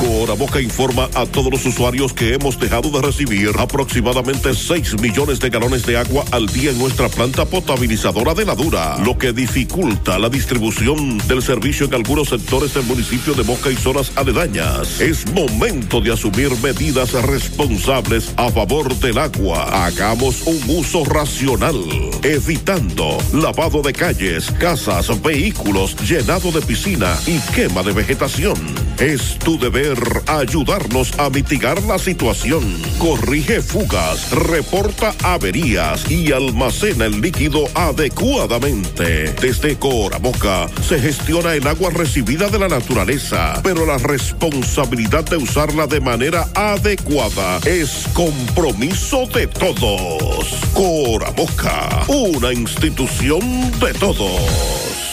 Cora Boca informa a todos los usuarios que hemos dejado de recibir aproximadamente 6 millones de galones de agua al día en nuestra planta potabilizadora de La Dura, lo que dificulta la distribución del servicio en algunos sectores del municipio de Moca y zonas aledañas. Es momento de asumir medidas responsables a favor del agua. Hagamos un uso racional, evitando lavado de calles, casas, vehículos, llenado de piscina y quema de vegetación. Es tu deber ayudarnos a mitigar la situación. Corrige fugas, reporta averías y almacena el líquido adecuadamente. Desde Cora Boca se gestiona el agua recibida de la naturaleza, pero la responsabilidad de usarla de manera adecuada es compromiso de todos. Cora Boca, una institución de todos.